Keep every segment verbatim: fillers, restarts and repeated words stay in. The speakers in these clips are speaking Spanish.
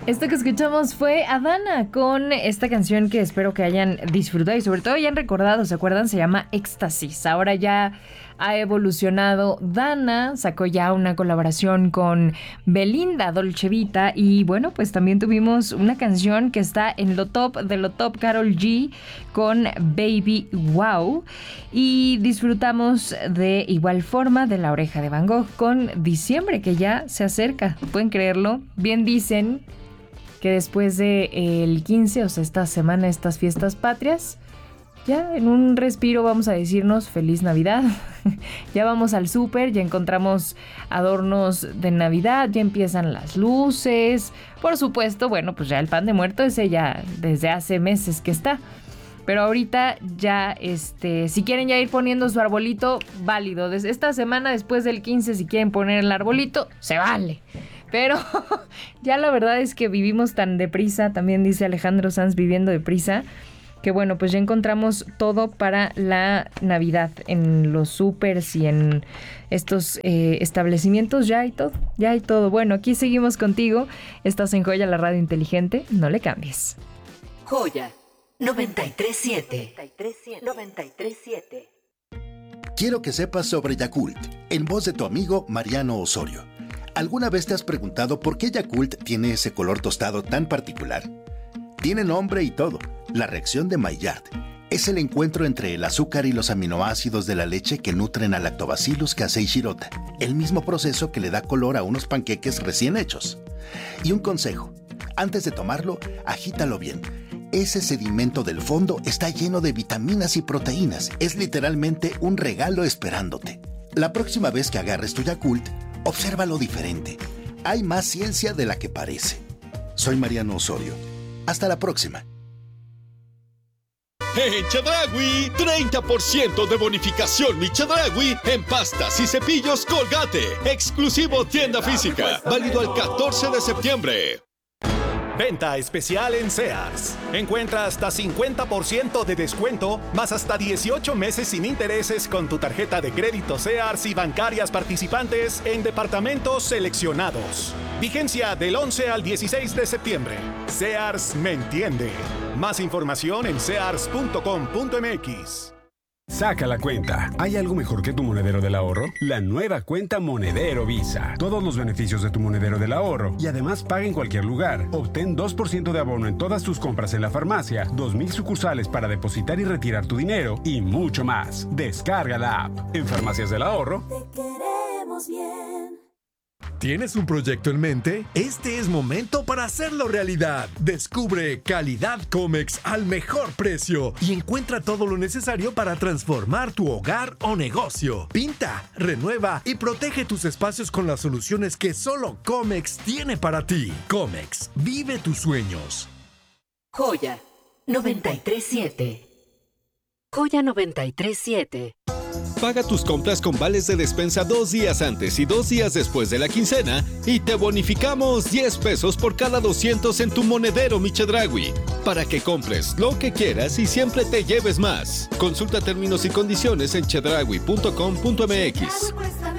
Esto que escuchamos fue a Dana con esta canción que espero que hayan disfrutado y sobre todo hayan recordado, ¿se acuerdan? Se llama Éxtasis. Ahora ya ha evolucionado Dana, sacó ya una colaboración con Belinda, Dolce Vita, y bueno, pues también tuvimos una canción que está en lo top de lo top, Karol G con Baby Wow, y disfrutamos de igual forma de La Oreja de Van Gogh con Diciembre, que ya se acerca, ¿pueden creerlo? Bien dicen que después del quince, o sea, esta semana, estas fiestas patrias, ya en un respiro vamos a decirnos Feliz Navidad. Ya vamos al súper, ya encontramos adornos de Navidad, ya empiezan las luces. Por supuesto, bueno, pues ya el pan de muerto ese ya desde hace meses que está. Pero ahorita ya, este, si quieren ya ir poniendo su arbolito, válido. Desde esta semana, después del quince, si quieren poner el arbolito, se vale. Pero ya la verdad es que vivimos tan deprisa, también dice Alejandro Sanz, viviendo deprisa, que bueno, pues ya encontramos todo para la Navidad en los supers y en estos eh, establecimientos, ya hay todo, ya hay todo. Bueno, aquí seguimos contigo, estás en Joya, la radio inteligente, no le cambies. Joya noventa y tres siete. noventa y tres siete. Quiero que sepas sobre Yakult, en voz de tu amigo Mariano Osorio. ¿Alguna vez te has preguntado por qué Yakult tiene ese color tostado tan particular? Tiene nombre y todo, la reacción de Maillard. Es el encuentro entre el azúcar y los aminoácidos de la leche que nutren a Lactobacillus casei shirota, el mismo proceso que le da color a unos panqueques recién hechos. Y un consejo, antes de tomarlo, agítalo bien. Ese sedimento del fondo está lleno de vitaminas y proteínas, es literalmente un regalo esperándote. La próxima vez que agarres tu Yakult, obsérvalo diferente. Hay más ciencia de la que parece. Soy Mariano Osorio. Hasta la próxima. En Chedraui, treinta por ciento de bonificación mi Chedraui en pastas y cepillos Colgate. Exclusivo tienda física. Válido al catorce de septiembre. Venta especial en Sears. Encuentra hasta cincuenta por ciento de descuento, más hasta dieciocho meses sin intereses con tu tarjeta de crédito Sears y bancarias participantes en departamentos seleccionados. Vigencia del once al dieciséis de septiembre. Sears me entiende. Más información en sears punto com punto m x. Saca la cuenta. ¿Hay algo mejor que tu monedero del ahorro? La nueva cuenta Monedero Visa. Todos los beneficios de tu monedero del ahorro y además paga en cualquier lugar. Obtén dos por ciento de abono en todas tus compras en la farmacia, dos mil sucursales para depositar y retirar tu dinero y mucho más. Descarga la app. En Farmacias del Ahorro. Te queremos bien. ¿Tienes un proyecto en mente? Este es momento para hacerlo realidad. Descubre Calidad Comex al mejor precio y encuentra todo lo necesario para transformar tu hogar o negocio. Pinta, renueva y protege tus espacios con las soluciones que solo Comex tiene para ti. Comex, vive tus sueños. Joya noventa y tres siete. Joya noventa y tres siete. Paga tus compras con vales de despensa dos días antes y dos días después de la quincena y te bonificamos diez pesos por cada doscientos en tu monedero mi Chedraui, para que compres lo que quieras y siempre te lleves más. Consulta términos y condiciones en chedraui punto com punto m x.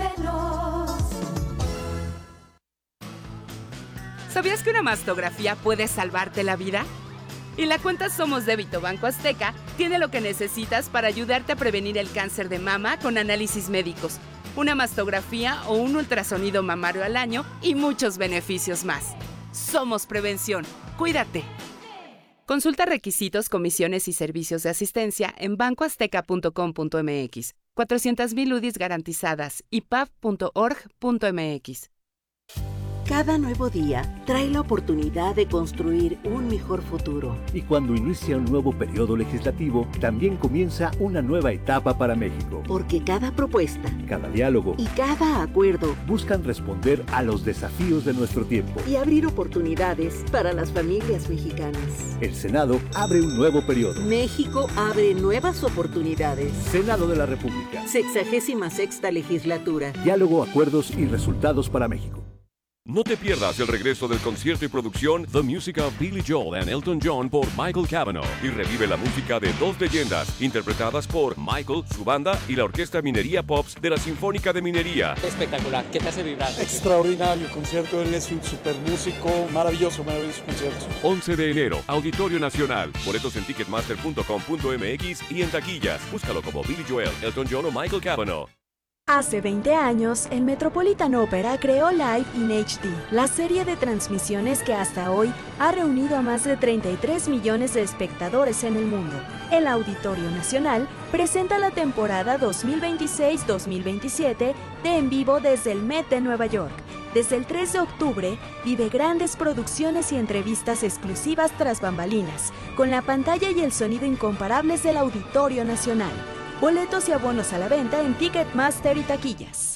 ¿Sabías que una mastografía puede salvarte la vida? Y la cuenta Somos Débito Banco Azteca tiene lo que necesitas para ayudarte a prevenir el cáncer de mama con análisis médicos, una mastografía o un ultrasonido mamario al año y muchos beneficios más. Somos Prevención. Cuídate. Consulta requisitos, comisiones y servicios de asistencia en banco azteca punto com punto m x. cuatrocientas mil U D Is garantizadas. i p a f punto org punto m x. Cada nuevo día trae la oportunidad de construir un mejor futuro. Y cuando inicia un nuevo periodo legislativo, también comienza una nueva etapa para México. Porque cada propuesta, cada diálogo y cada acuerdo buscan responder a los desafíos de nuestro tiempo y abrir oportunidades para las familias mexicanas. El Senado abre un nuevo periodo. México abre nuevas oportunidades. Senado de la República. Sexagésima sexta legislatura. Diálogo, acuerdos y resultados para México. No te pierdas el regreso del concierto y producción The Music of Billy Joel and Elton John por Michael Cavanaugh y revive la música de dos leyendas interpretadas por Michael, su banda y la Orquesta Minería Pops de la Sinfónica de Minería. Espectacular, ¿qué te hace vibrar? Extraordinario concierto, él es un super músico, maravilloso, maravilloso concierto. once de enero, Auditorio Nacional. Boletos en ticketmaster punto com punto m x y en taquillas. Búscalo como Billy Joel, Elton John o Michael Cavanaugh. Hace veinte años, el Metropolitan Opera creó Live in H D, la serie de transmisiones que hasta hoy ha reunido a más de treinta y tres millones de espectadores en el mundo. El Auditorio Nacional presenta la temporada dos mil veintiséis dos mil veintisiete de En Vivo desde el Met de Nueva York. Desde el tres de octubre, vive grandes producciones y entrevistas exclusivas tras bambalinas, con la pantalla y el sonido incomparables del Auditorio Nacional. Boletos y abonos a la venta en Ticketmaster y taquillas.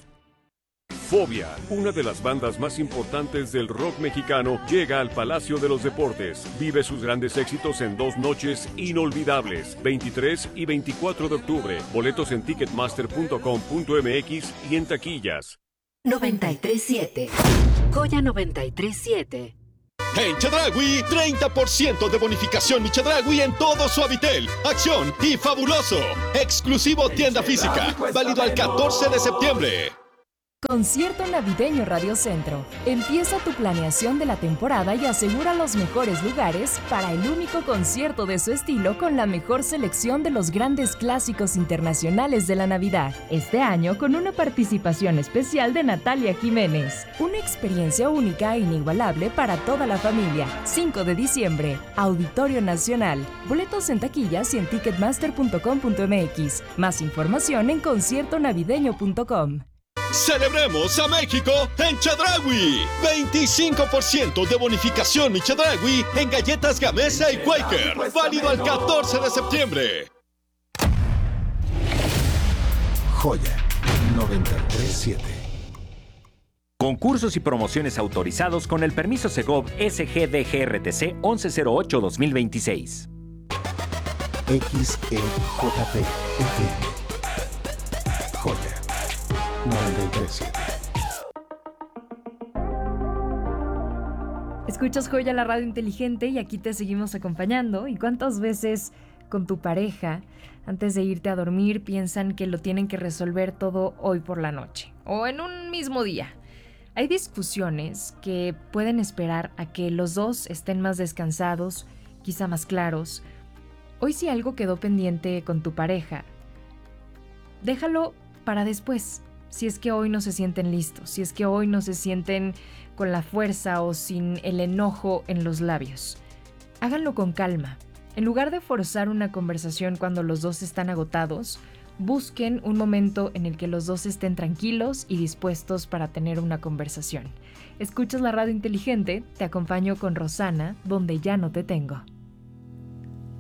Fobia, una de las bandas más importantes del rock mexicano, llega al Palacio de los Deportes. Vive sus grandes éxitos en dos noches inolvidables, veintitrés y veinticuatro de octubre. Boletos en ticketmaster punto com punto m x y en taquillas. noventa y tres siete. Joya noventa y tres siete. En Chedraui, treinta por ciento de bonificación Mi Chedraui en todo Suavitel, Acción y Fabuloso. Exclusivo tienda física, válido al catorce de septiembre. Concierto Navideño Radio Centro. Empieza tu planeación de la temporada y asegura los mejores lugares para el único concierto de su estilo con la mejor selección de los grandes clásicos internacionales de la Navidad. Este año con una participación especial de Natalia Jiménez. Una experiencia única e inigualable para toda la familia. cinco de diciembre, Auditorio Nacional. Boletos en taquillas y en ticketmaster punto com punto m x. Más información en concierto navideño punto com. ¡Celebremos a México en Chedraui! veinticinco por ciento de bonificación Mi Chedraui en galletas Gamesa y Quaker. Válido al catorce de septiembre. Joya noventa y tres siete. Concursos y promociones autorizados con el permiso Segov S G D G R T C once cero ocho dos mil veintiséis. X E J P F M. Joya noventa y tres siete. Escuchas Joya, la radio inteligente, y aquí te seguimos acompañando. ¿Y cuántas veces con tu pareja, antes de irte a dormir, piensan que lo tienen que resolver todo hoy por la noche o en un mismo día? Hay discusiones que pueden esperar a que los dos estén más descansados, quizá más claros. Hoy, si algo quedó pendiente con tu pareja, déjalo para después. Si es que hoy no se sienten listos, si es que hoy no se sienten con la fuerza o sin el enojo en los labios. Háganlo con calma. En lugar de forzar una conversación cuando los dos están agotados, busquen un momento en el que los dos estén tranquilos y dispuestos para tener una conversación. Escuchas la radio inteligente, te acompaño con Rosana, donde ya no te tengo.